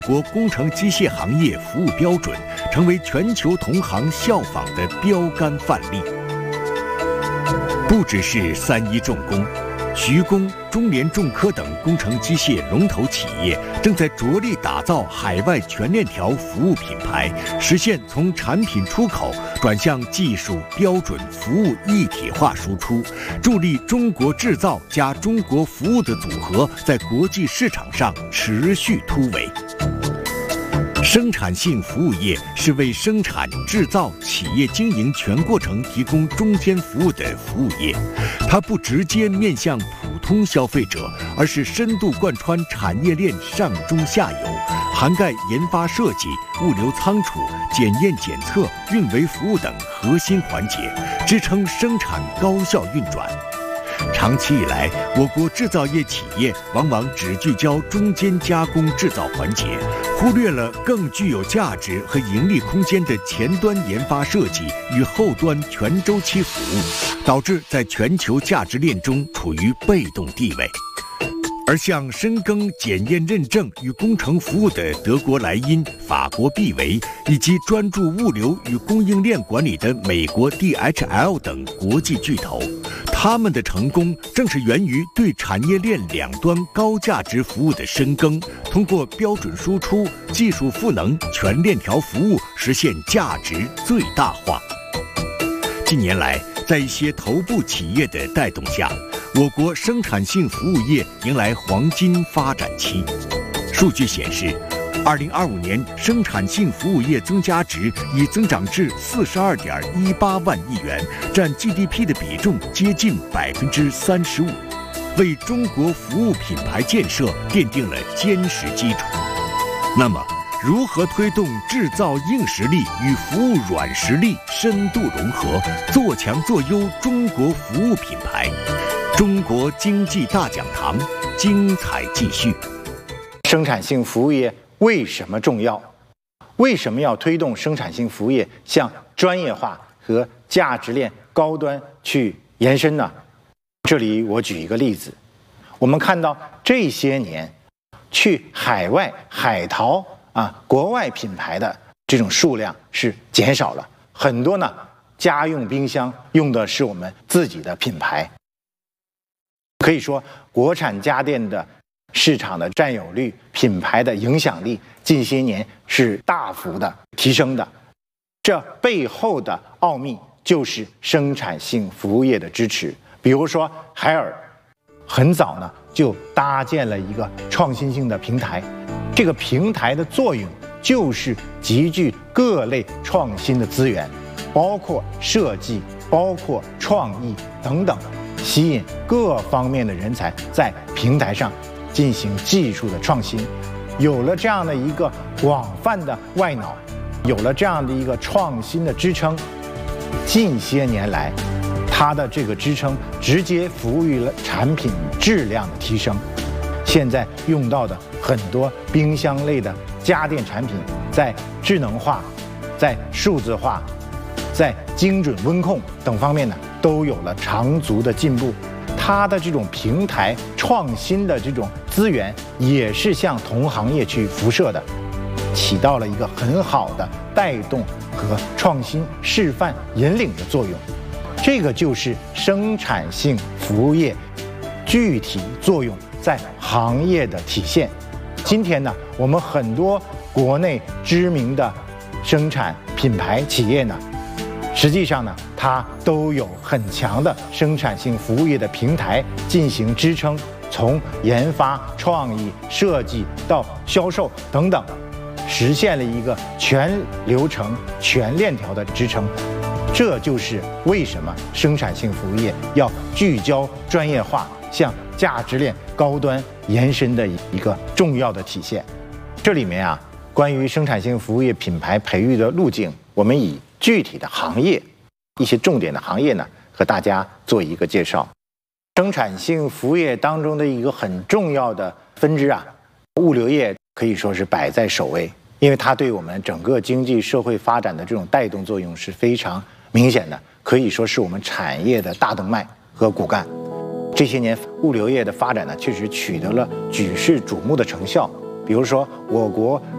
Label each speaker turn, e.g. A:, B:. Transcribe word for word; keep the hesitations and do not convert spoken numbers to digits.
A: 国工程机械行业服务标准，成为全球同行效仿的标杆范例。不只是三一重工、徐工、中联重科等工程机械龙头企业，正在着力打造海外全链条服务品牌，实现从产品出口转向技术标准服务一体化输出，助力中国制造加中国服务的组合在国际市场上持续突围。生产性服务业是为生产、制造、企业经营全过程提供中间服务的服务业，它不直接面向普通消费者，而是深度贯穿产业链上中下游，涵盖研发设计、物流仓储、检验检测、运维服务等核心环节，支撑生产高效运转。长期以来，我国制造业企业往往只聚焦中间加工制造环节，忽略了更具有价值和盈利空间的前端研发设计与后端全周期服务，导致在全球价值链中处于被动地位。而像深耕检验认证与工程服务的德国莱茵、法国必维，以及专注物流与供应链管理的美国 D H L 等国际巨头，他们的成功正是源于对产业链两端高价值服务的深耕，通过标准输出、技术赋能、全链条服务，实现价值最大化。近年来，在一些头部企业的带动下，我国生产性服务业迎来黄金发展期。数据显示，二零二五年生产性服务业增加值已增长至四十二点一八万亿元，占 G D P 的比重接近百分之三十五，为中国服务品牌建设奠定了坚实基础。那么，如何推动制造硬实力与服务软实力深度融合，做强做优中国服务品牌？中国经济大讲堂精彩继续。
B: 生产性服务业为什么重要？为什么要推动生产性服务业向专业化和价值链高端去延伸呢？这里我举一个例子，我们看到这些年去海外海淘啊，国外品牌的这种数量是减少了很多呢。家用冰箱用的是我们自己的品牌，可以说国产家电的市场的占有率、品牌的影响力近些年是大幅的提升的。这背后的奥秘就是生产性服务业的支持。比如说海尔很早呢就搭建了一个创新性的平台，这个平台的作用就是集聚各类创新的资源，包括设计、包括创意等等，吸引各方面的人才在平台上进行技术的创新。有了这样的一个广泛的外脑，有了这样的一个创新的支撑，近些年来它的这个支撑直接服务于了产品质量的提升。现在用到的很多冰箱类的家电产品，在智能化、在数字化、在精准温控等方面呢，都有了长足的进步。它的这种平台创新的这种资源，也是向同行业去辐射的，起到了一个很好的带动和创新示范引领的作用。这个就是生产性服务业具体作用在行业的体现。今天呢，我们很多国内知名的生产品牌企业呢，实际上呢，它都有很强的生产性服务业的平台进行支撑，从研发、创意、设计到销售等等，实现了一个全流程、全链条的支撑。这就是为什么生产性服务业要聚焦专业化，向价值链高端延伸的一个重要的体现。这里面啊，关于生产性服务业品牌培育的路径，我们以具体的行业一些重点的行业呢，和大家做一个介绍。生产性服务业当中的一个很重要的分支啊，物流业可以说是摆在首位，因为它对我们整个经济社会发展的这种带动作用是非常明显的，可以说是我们产业的大动脉和骨干。这些年物流业的发展呢，确实取得了举世瞩目的成效。比如说，我国